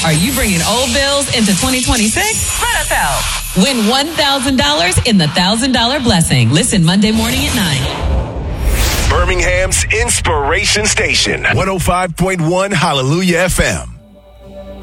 Are you bringing old bills into 2026? Let us help. Win $1,000 in the $1,000 Blessing. Listen Monday morning at 9. Birmingham's Inspiration Station, 105.1 Hallelujah FM.